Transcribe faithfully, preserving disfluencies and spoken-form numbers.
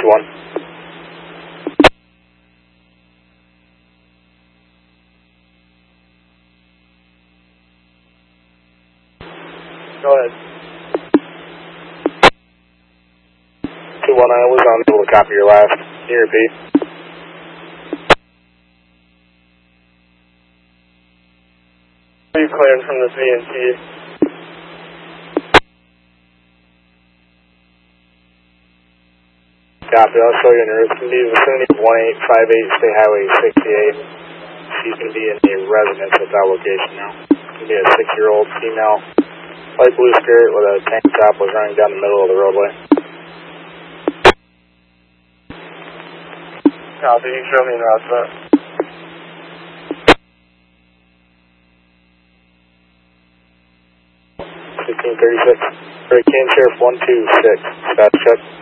one. Go ahead. two one, I was unable to copy your last. Can you repeat? Are you cleared from this V N T? Copy, I'll show you in your route. It's going to be the vicinity of one eight five eight State Highway sixty-eight. She's going to be in a residence at that location now. It's going to be a six-year-old female, light blue skirt with a tank top, was running down the middle of the roadway. Copy, you show me in route set. fifteen thirty-six. Break in, Sheriff one two six. Stats check.